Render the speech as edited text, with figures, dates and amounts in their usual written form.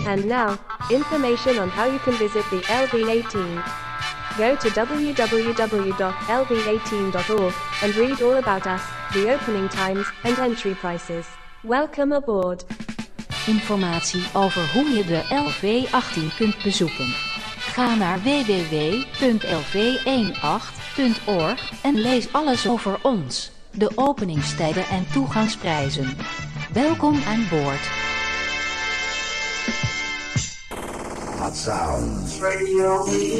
And now, information on how you can visit the LV18. Go to www.lv18.org and read all about us, the opening times and entry prices. Welcome aboard. Informatie over hoe je de LV18 kunt bezoeken. Ga naar www.lv18.org en lees alles over ons, de openingstijden en toegangsprijzen. Welkom aan boord. Hot Sounds Radio.